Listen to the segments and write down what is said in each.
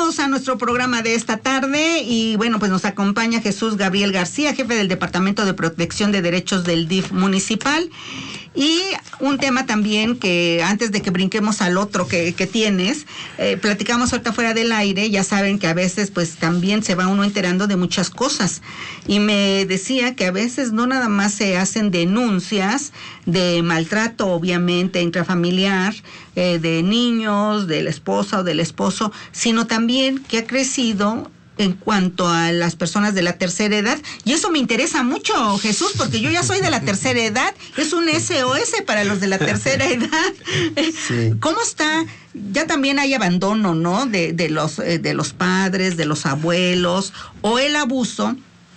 Bienvenidos a nuestro programa de esta tarde y bueno, pues nos acompaña Jesús Gabriel García, jefe del Departamento de Protección de Derechos del DIF municipal. Y un tema también que antes de que brinquemos al otro que tienes, platicamos ahorita fuera del aire, ya saben que a veces pues también se va uno enterando de muchas cosas. Y me decía que a veces no nada más se hacen denuncias de maltrato, obviamente, intrafamiliar, de niños, de la esposa o del esposo, sino también que ha crecido en cuanto a las personas de la tercera edad. Y eso me interesa mucho, Jesús, porque yo ya soy de la tercera edad. Es un SOS para los de la tercera edad. Sí. ¿Cómo está? Ya también hay abandono, ¿no? De los padres, de los abuelos, o el abuso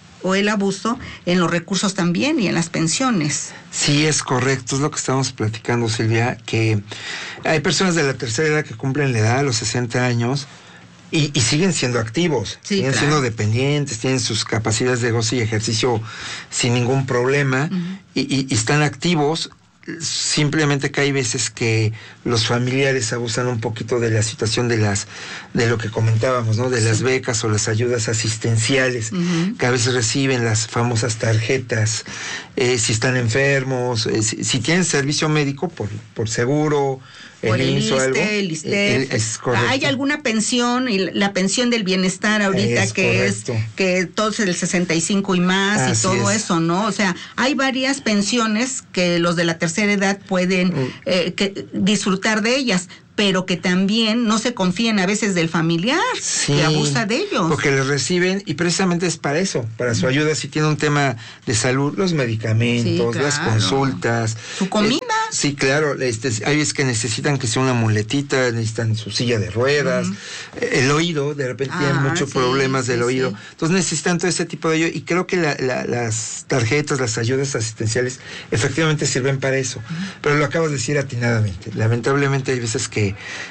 en los recursos también y en las pensiones. Sí, es correcto, es lo que estamos platicando, Silvia, que hay personas de la tercera edad que cumplen la edad a los 60 años y siguen siendo activos, sí, siguen siendo dependientes, tienen sus capacidades de goce y ejercicio sin ningún problema, y están activos. Simplemente que hay veces que los familiares abusan un poquito de la situación de lo que comentábamos, ¿no? De las becas o las ayudas asistenciales que a veces reciben, las famosas tarjetas, si están enfermos, si tienen servicio médico por seguro, por el IMSS o algo. El ¿hay alguna pensión? La pensión del bienestar ahorita que todos el 65 y más. Así y todo eso, ¿no? O sea, hay varias pensiones que los de la tercera edad pueden disfrutar de ellas, pero que también no se confíen a veces del familiar que abusa de ellos. Porque les reciben, y precisamente es para eso, para su ayuda, si tiene un tema de salud, los medicamentos, las consultas. Su comida. Sí, claro, hay veces que necesitan que sea una muletita, necesitan su silla de ruedas, el oído, de repente tienen muchos problemas del oído. Entonces necesitan todo ese tipo de ello, y creo que las tarjetas, las ayudas asistenciales, efectivamente sirven para eso. Pero lo acabas de decir atinadamente. Lamentablemente hay veces que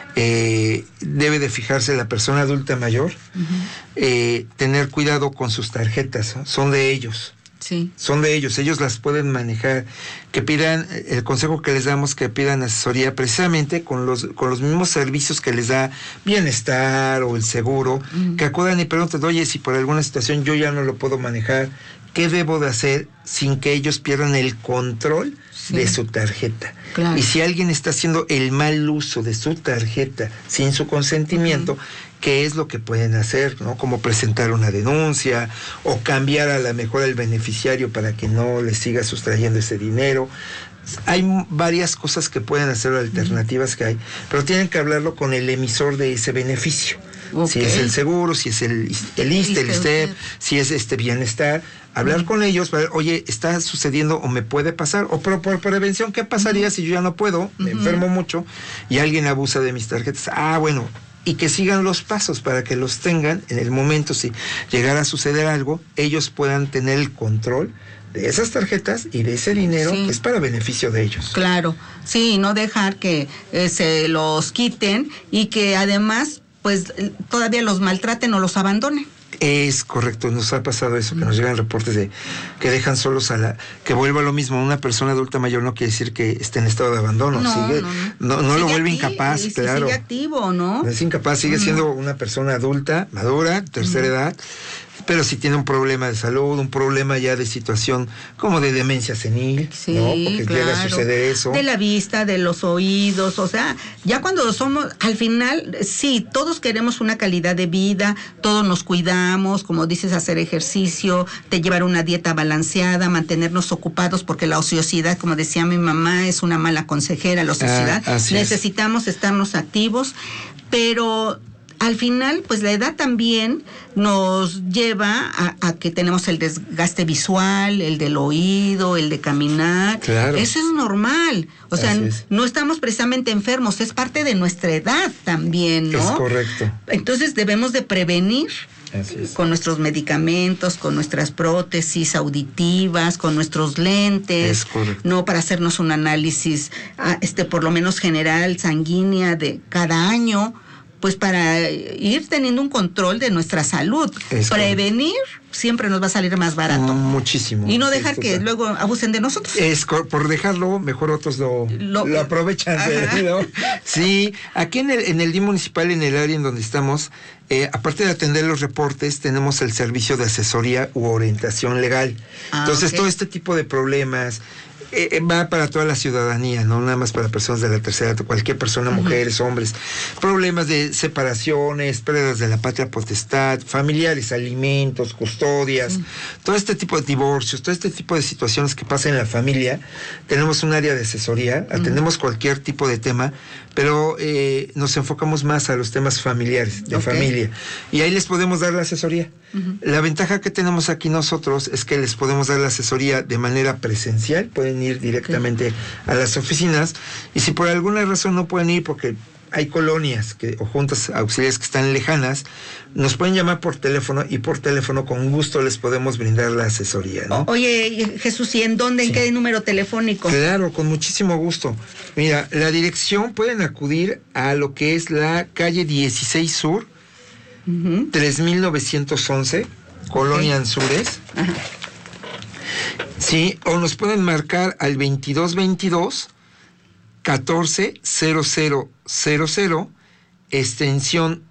debe de fijarse la persona adulta mayor, tener cuidado con sus tarjetas, ¿no? Son de ellos. Sí. Son de ellos las pueden manejar, que pidan, el consejo que les damos, que pidan asesoría precisamente con los mismos servicios que les da Bienestar o el seguro, que acudan y pregunten, oye, si por alguna situación yo ya no lo puedo manejar, ¿qué debo de hacer sin que ellos pierdan el control de su tarjeta? Claro. Y si alguien está haciendo el mal uso de su tarjeta sin su consentimiento, ¿qué es lo que pueden hacer, ¿no? Como presentar una denuncia o cambiar a lo mejor al beneficiario para que no les siga sustrayendo ese dinero. Hay varias cosas que pueden hacer, alternativas que hay, pero tienen que hablarlo con el emisor de ese beneficio. Si es el seguro, si es el ISSSTE, el ISSSTE, si es Bienestar, hablar con ellos para ver, oye, está sucediendo o me puede pasar, o por prevención, ¿qué pasaría si yo ya no puedo, me enfermo mucho y alguien abusa de mis tarjetas? Bueno, y que sigan los pasos para que los tengan en el momento, si llegara a suceder algo, ellos puedan tener el control de esas tarjetas y de ese dinero que es para beneficio de ellos. Claro, sí, no dejar que se los quiten y que además pues todavía los maltraten o los abandonen. Es correcto, nos ha pasado eso, que nos llegan reportes de que dejan solos que vuelva lo mismo. Una persona adulta mayor no quiere decir que esté en estado de abandono, no lo vuelve incapaz, claro. Sigue activo, ¿no? Es incapaz, sigue siendo una persona adulta, madura, tercera edad, pero si tiene un problema de salud, un problema ya de situación como de demencia senil, ¿no? Porque llega a suceder eso. De la vista, de los oídos, o sea, ya cuando somos, al final, sí, todos queremos una calidad de vida, todos nos cuidamos, como dices, hacer ejercicio, de llevar una dieta balanceada, mantenernos ocupados, porque la ociosidad, como decía mi mamá, es una mala consejera, la ociosidad. Necesitamos estarnos activos, pero al final, pues la edad también nos lleva a que tenemos el desgaste visual, el del oído, el de caminar. Claro. Eso es normal. O sea, no estamos precisamente enfermos, es parte de nuestra edad también, ¿no? Es correcto. Entonces debemos de prevenir con nuestros medicamentos, con nuestras prótesis auditivas, con nuestros lentes, ¿no? Para hacernos un análisis, por lo menos general, sanguínea de cada año, pues para ir teniendo un control de nuestra salud. Prevenir siempre nos va a salir más barato. Muchísimo. Y no dejar que luego abusen de nosotros. Por dejarlo, mejor otros lo aprovechan. ¿No? Sí, aquí en el DIF municipal, en el área en donde estamos, aparte de atender los reportes, tenemos el servicio de asesoría u orientación legal. Entonces, todo este tipo de problemas va para toda la ciudadanía, no nada más para personas de la tercera edad, cualquier persona, mujeres, hombres, problemas de separaciones, pérdidas de la patria potestad, familiares, alimentos, custodias, todo este tipo de divorcios, todo este tipo de situaciones que pasan en la familia. Tenemos un área de asesoría, atendemos cualquier tipo de tema, pero nos enfocamos más a los temas familiares, de familia, y ahí les podemos dar la asesoría. La ventaja que tenemos aquí nosotros es que les podemos dar la asesoría de manera presencial, pueden ir directamente a las oficinas, y si por alguna razón no pueden ir porque hay colonias o juntas auxiliares que están lejanas, nos pueden llamar por teléfono, y por teléfono con gusto les podemos brindar la asesoría, ¿no? Oye, Jesús, ¿y en dónde? ¿En qué número telefónico? Claro, con muchísimo gusto. Mira, la dirección, pueden acudir a lo que es la calle 16 Sur, 3911, Colonia Anzures. Sí, o nos pueden marcar al 2222 140000, extensión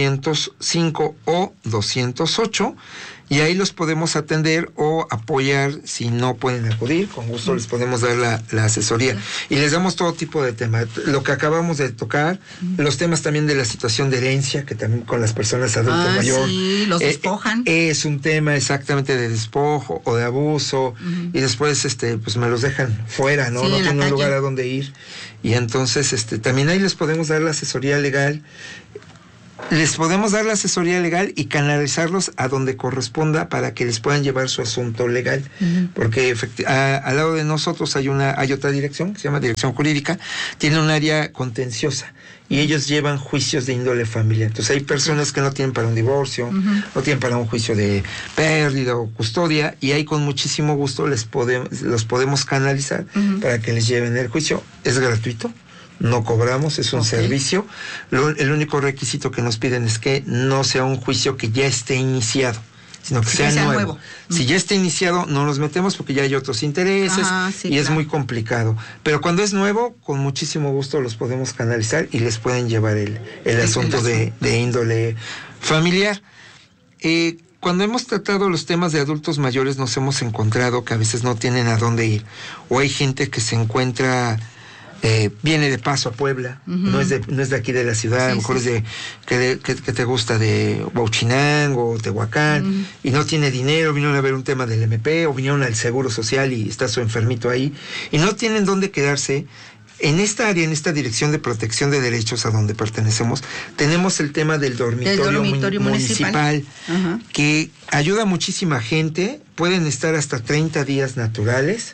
205 o 208, y ahí los podemos atender o apoyar si no pueden acudir. Con gusto les podemos dar la asesoría, y les damos todo tipo de temas, lo que acabamos de tocar, los temas también de la situación de herencia, que también con las personas adultas mayores, los despojan. Es un tema exactamente de despojo o de abuso, y después pues me los dejan fuera, ¿no? No tienen un lugar a donde ir, y entonces también ahí les podemos dar la asesoría legal. Les podemos dar la asesoría legal y canalizarlos a donde corresponda para que les puedan llevar su asunto legal, porque al lado de nosotros hay otra dirección que se llama Dirección Jurídica, tiene un área contenciosa, y ellos llevan juicios de índole familiar. Entonces hay personas que no tienen para un divorcio, no tienen para un juicio de pérdida o custodia, y ahí con muchísimo gusto los podemos canalizar para que les lleven el juicio. Es gratuito, no cobramos, es un servicio. El único requisito que nos piden es que no sea un juicio que ya esté iniciado, sino que sea nuevo. Si ya está iniciado, no nos metemos porque ya hay otros intereses, es muy complicado. Pero cuando es nuevo, con muchísimo gusto los podemos canalizar y les pueden llevar el asunto de índole familiar. Cuando hemos tratado los temas de adultos mayores, nos hemos encontrado que a veces no tienen a dónde ir, o hay gente que se encuentra... viene de paso a Puebla, no es de aquí de la ciudad, a lo mejor es de que te gusta, de Huauchinango o Tehuacán, y no tiene dinero, vinieron a ver un tema del MP, o vinieron al Seguro Social y está su enfermito ahí, y no tienen dónde quedarse. En esta área, en esta Dirección de Protección de Derechos a donde pertenecemos, tenemos el tema del dormitorio municipal, que ayuda a muchísima gente. Pueden estar hasta 30 días naturales.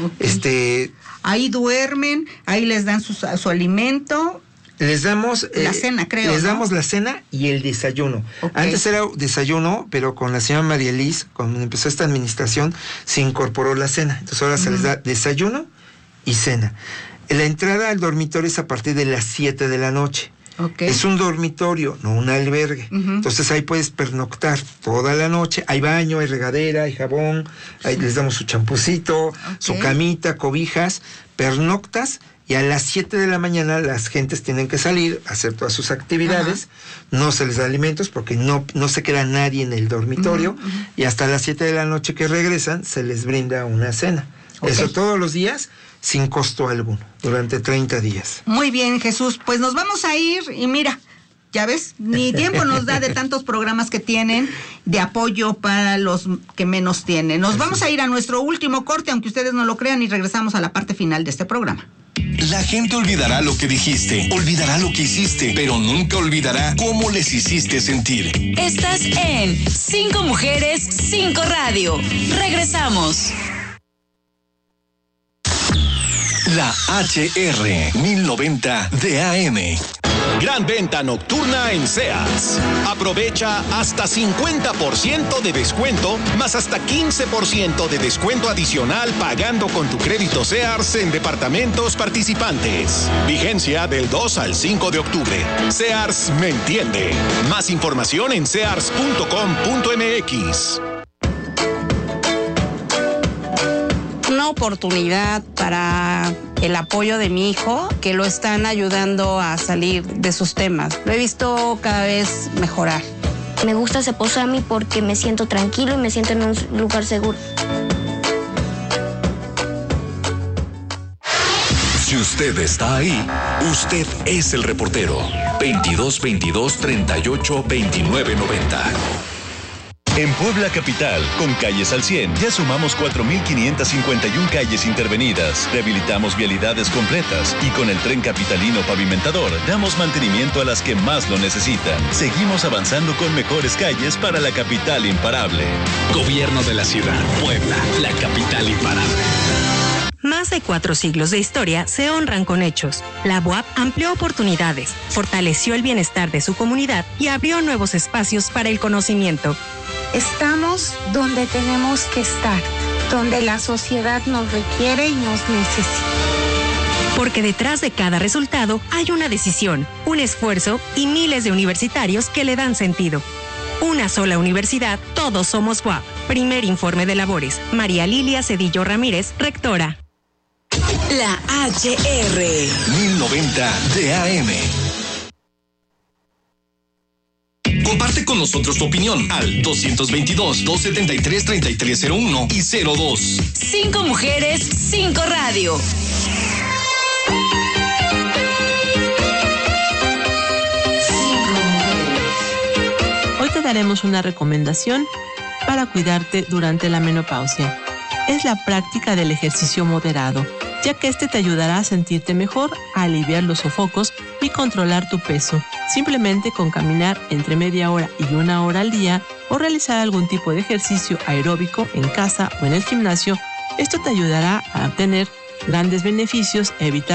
Ahí duermen, ahí les dan su alimento. Les damos la cena, creo. Les damos la cena y el desayuno. Antes era desayuno, pero con la señora María Liz, cuando empezó esta administración, se incorporó la cena. Entonces ahora se les da desayuno y cena. La entrada al dormitorio es a partir de las 7 de la noche. Es un dormitorio, no un albergue. Entonces ahí puedes pernoctar toda la noche. Hay baño, hay regadera, hay jabón, ahí les damos su champucito, su camita, cobijas, pernoctas, y a las 7 de la mañana las gentes tienen que salir a hacer todas sus actividades. No se les da alimentos porque no se queda nadie en el dormitorio, y hasta las 7 de la noche que regresan se les brinda una cena. Eso todos los días, sin costo alguno, durante 30 días. Muy bien, Jesús, pues nos vamos a ir, y mira, ya ves, ni tiempo nos da de tantos programas que tienen de apoyo para los que menos tienen. Nos vamos a ir a nuestro último corte, aunque ustedes no lo crean, y regresamos a la parte final de este programa. La gente olvidará lo que dijiste, olvidará lo que hiciste, pero nunca olvidará cómo les hiciste sentir. Estás en 5 Mujeres, 5 Radio. Regresamos. La HR 1090 de AM. Gran venta nocturna en Sears. Aprovecha hasta 50% de descuento, más hasta 15% de descuento adicional pagando con tu crédito Sears en departamentos participantes. Vigencia del 2 al 5 de octubre. Sears me entiende. Más información en sears.com.mx. Una oportunidad para el apoyo de mi hijo, que lo están ayudando a salir de sus temas. Lo he visto cada vez mejorar. Me gusta Ceposami porque me siento tranquilo y me siento en un lugar seguro. Si usted está ahí, usted es el reportero. 2222-382990. En Puebla Capital, con Calles al 100, ya sumamos 4.551 calles intervenidas, rehabilitamos vialidades completas y con el Tren Capitalino Pavimentador damos mantenimiento a las que más lo necesitan. Seguimos avanzando con mejores calles para la capital imparable. Gobierno de la Ciudad, Puebla, la capital imparable. Más de 4 siglos de historia se honran con hechos. La BUAP amplió oportunidades, fortaleció el bienestar de su comunidad y abrió nuevos espacios para el conocimiento. Estamos donde tenemos que estar, donde la sociedad nos requiere y nos necesita. Porque detrás de cada resultado hay una decisión, un esfuerzo y miles de universitarios que le dan sentido. Una sola universidad, todos somos BUAP. Primer informe de labores. María Lilia Cedillo Ramírez, rectora. La HR 1090 de AM. Comparte con nosotros tu opinión al 222-273-3301 y 02. 5 mujeres, 5 radio. Hoy te daremos una recomendación para cuidarte durante la menopausia. Es la práctica del ejercicio moderado, ya que este te ayudará a sentirte mejor, a aliviar los sofocos y controlar tu peso. Simplemente con caminar entre media hora y 1 hora al día o realizar algún tipo de ejercicio aeróbico en casa o en el gimnasio, esto te ayudará a obtener grandes beneficios, evitar